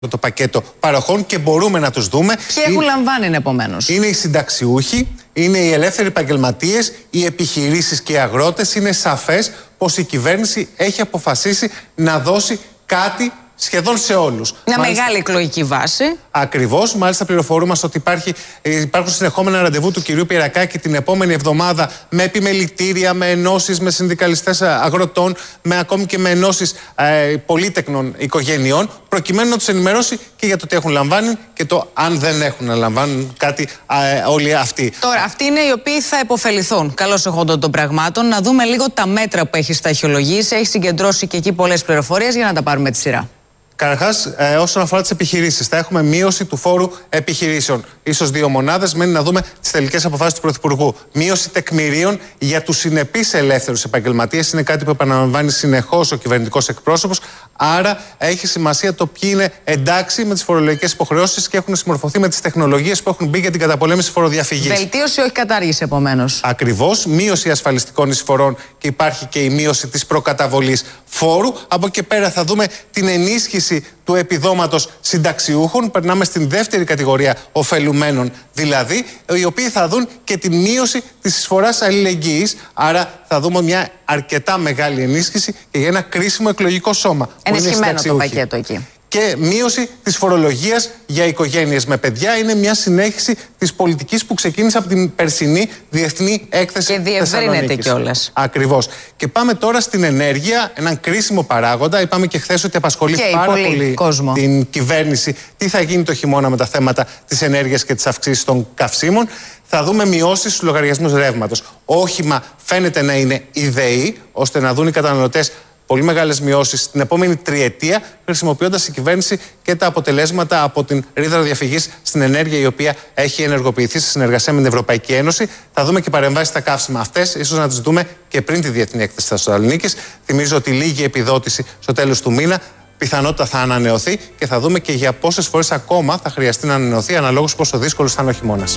το πακέτο παροχών και μπορούμε να τους δούμε. Ποιοι έχουν λαμβάνει επομένως? Είναι οι συνταξιούχοι, είναι οι ελεύθεροι επαγγελματίες, οι επιχειρήσεις και οι αγρότες. Είναι σαφές πως η κυβέρνηση έχει αποφασίσει να δώσει κάτι σχεδόν σε όλους. Μια μεγάλη εκλογική βάση. Ακριβώς. Μάλιστα, πληροφορούμαστε ότι υπάρχουν συνεχόμενα ραντεβού του κυρίου Πιερακάκη την επόμενη εβδομάδα με επιμελητήρια, με ενώσεις, με συνδικαλιστές αγροτών, ακόμη και με ενώσεις πολύτεκνων οικογενειών, προκειμένου να τους ενημερώσει και για το τι έχουν λαμβάνει και το αν δεν έχουν να λαμβάνουν κάτι όλοι αυτοί. Τώρα, αυτοί είναι οι οποίοι θα επωφεληθούν. Καλώς εχόντων των πραγμάτων. Να δούμε λίγο τα μέτρα που έχει σταχυολογήσει. Έχει συγκεντρώσει και εκεί πολλές πληροφορίες για να τα πάρουμε τη σειρά. Καταρχάς, όσον αφορά τις επιχειρήσεις, θα έχουμε μείωση του φόρου επιχειρήσεων. Ίσως 2 μονάδες, μένει να δούμε τις τελικές αποφάσεις του Πρωθυπουργού. Μείωση τεκμηρίων για τους συνεπείς ελεύθερους επαγγελματίες. Είναι κάτι που επαναλαμβάνει συνεχώς ο κυβερνητικός εκπρόσωπος. Άρα, έχει σημασία το ποιοι είναι εντάξει με τις φορολογικές υποχρεώσεις και έχουν συμμορφωθεί με τις τεχνολογίες που έχουν μπει για την καταπολέμηση φοροδιαφυγής. Βελτίωση, όχι κατάργηση, επομένως. Ακριβώς. Μείωση ασφαλιστικών εισφορών και υπάρχει και η μείωση της προκαταβολής φόρου. Από εκεί πέρα θα δούμε την ενίσχυση του επιδόματος συνταξιούχων. Περνάμε στην δεύτερη κατηγορία ωφελουμένων, δηλαδή, οι οποίοι θα δουν και τη μείωση της εισφοράς αλληλεγγύης. Άρα θα δούμε μια αρκετά μεγάλη ενίσχυση και για ένα κρίσιμο εκλογικό σώμα. Ενισχυμένο το πακέτο εκεί. Και μείωση της φορολογίας για οικογένειες με παιδιά είναι μια συνέχιση της πολιτικής που ξεκίνησε από την περσινή Διεθνή Έκθεση Θεσσαλονίκης. Και διευρύνεται κιόλας. Ακριβώς. Και πάμε τώρα στην ενέργεια, έναν κρίσιμο παράγοντα. Είπαμε και χθες ότι απασχολεί πάρα πολύ κόσμο. Την κυβέρνηση. Τι θα γίνει το χειμώνα με τα θέματα της ενέργειας και της αυξήσης των καυσίμων. Θα δούμε μειώσεις στους λογαριασμούς ρεύματος. Όχημα φαίνεται να είναι η ΔΕΗ, ώστε να δουν οι καταναλωτές πολύ μεγάλες μειώσεις την επόμενη τριετία, χρησιμοποιώντας η κυβέρνηση και τα αποτελέσματα από την ρήτρα διαφυγής στην ενέργεια, η οποία έχει ενεργοποιηθεί σε συνεργασία με την Ευρωπαϊκή Ένωση. Θα δούμε και παρεμβάσεις στα καύσιμα αυτές, ίσως να τις δούμε και πριν τη Διεθνή Έκθεση Θεσσαλονίκης. Θυμίζω ότι λίγη επιδότηση στο τέλος του μήνα πιθανότητα θα ανανεωθεί και θα δούμε και για πόσες φορές ακόμα θα χρειαστεί να ανανεωθεί, αναλόγως πόσο δύσκολος θα είναι ο χειμώνας.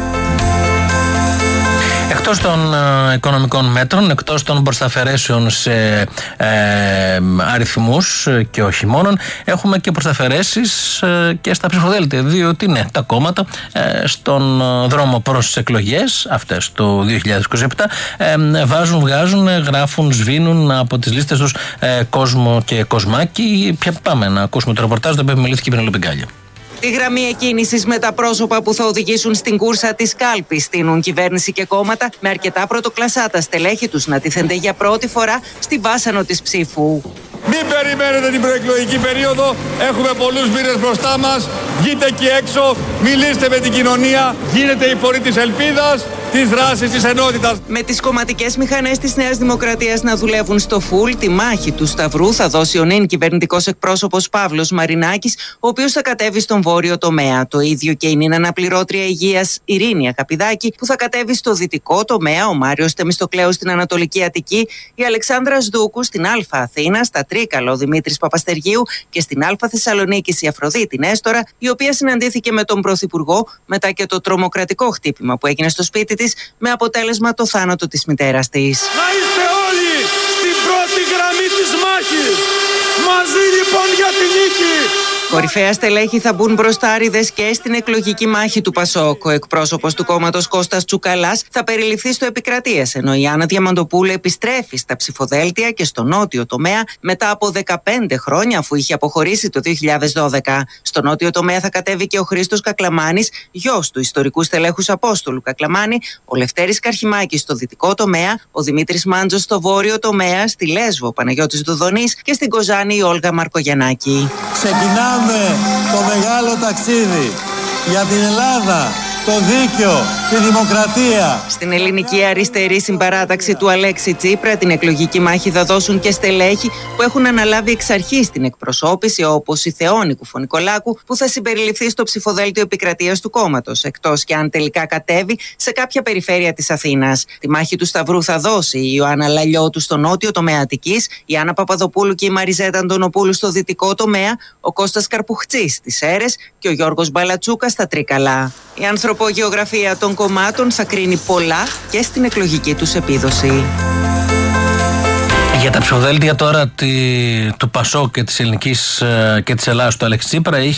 Εκτός των οικονομικών μέτρων, εκτός των προσταφαιρέσεων σε αριθμούς και όχι μόνον, έχουμε και προσταφαιρέσεις και στα ψηφοδέλτια, διότι ναι, τα κόμματα στον δρόμο προς τις εκλογές, αυτές το 2027, βγάζουν, γράφουν, σβήνουν από τις λίστες τους Κόσμο και Κοσμάκη. Πάμε να ακούσουμε το ρεπορτάζ του επιμελήθηκε η Πενελόπη Γκάλιο. Τη γραμμή εκκίνησης με τα πρόσωπα που θα οδηγήσουν στην κούρσα της κάλπης στείνουν κυβέρνηση και κόμματα, με αρκετά πρωτοκλασσά τα στελέχη τους να τίθενται για πρώτη φορά στη βάσανο της ψήφου. Μην περιμένετε την προεκλογική περίοδο, έχουμε πολλούς μήνες μπροστά μας. Βγείτε εκεί έξω, μιλήστε με την κοινωνία, γίνετε η φωνή της ελπίδας, της δράσης, της ενότητας. Με τις κομματικές μηχανές της Νέας Δημοκρατίας να δουλεύουν στο φουλ, τη μάχη του Σταυρού θα δώσει ο νυν κυβερνητικός εκπρόσωπος Παύλος Μαρινάκης, ο οποίος θα κατέβει στον βόρειο τομέα. Το ίδιο και η νυν αναπληρώτρια υγείας Ειρήνη Ακαπηδάκη, που θα κατέβει στο δυτικό τομέα, ο Μάριος Θεμιστοκλέου στην Ανατολική Αττική, η Αλεξάνδρα Σδούκου στην Α Αθήνα, στα Τρίκαλα ο Δημήτρης Παπαστεργίου και στην Α Θεσσαλονίκης η Αφροδίτη Νέστορα, η οποία συναντήθηκε με τον Πρωθυπουργό μετά και το τρομοκρατικό χτύπημα που έγινε στο σπίτι της, με αποτέλεσμα το θάνατο της μητέρας της. Να είστε όλοι στην πρώτη γραμμή της μάχης, μαζί λοιπόν για τη νίκη. Κορυφαία στελέχη θα μπουν μπροστάριδες και στην εκλογική μάχη του Πασόκ. Ο εκπρόσωπος του κόμματος Κώστας Τσουκαλάς θα περιληφθεί στο Επικρατείας, ενώ η Άννα Διαμαντοπούλου επιστρέφει στα ψηφοδέλτια και στο νότιο τομέα μετά από 15 χρόνια, αφού είχε αποχωρήσει το 2012. Στο νότιο τομέα θα κατέβει και ο Χρήστος Κακλαμάνης, γιος του ιστορικού στελέχους Απόστολου Κακλαμάνη, ο Λευτέρης Καρχημάκης στο δυτικό τομέα, ο Δημήτρης Μάντζος στο βόρειο τομέα, στη Λέσβο ο Παναγιώτης Δουδονής και στην Κοζάνη η Όλγα Μαρκογιαννάκη. Ξεκινάμε το μεγάλο ταξίδι για την Ελλάδα, το δίκαιο, τη δημοκρατία. Στην ελληνική αριστερή συμπαράταξη του Αλέξη Τσίπρα την εκλογική μάχη θα δώσουν και στελέχη που έχουν αναλάβει εξ αρχής την εκπροσώπηση, όπως η Θεόνη Κουφονικολάκου, που θα συμπεριληφθεί στο ψηφοδέλτιο επικρατείας του κόμματος, εκτός και αν τελικά κατέβει σε κάποια περιφέρεια της Αθήνας. Τη μάχη του Σταυρού θα δώσει η Ιωάννα Λαλιώτου στο νότιο τομέα Αττικής, η Άννα Παπαδοπούλου και η Μαριζέτα Αντωνοπούλου στο δυτικό τομέα, ο Κώστας Καρπουχτσής στις Σέρρες και ο Γιώργος Μπαλατσούκας στα Τρίκαλα. Η ανθρωπογεωγραφία των κομμάτων θα κρίνει πολλά και στην εκλογική τους επίδοση. Για τα ψηφοδέλτια τώρα του ΠΑΣΟΚ και της Ελληνικής και της Ελλάδας του Αλέξη Τσίπρα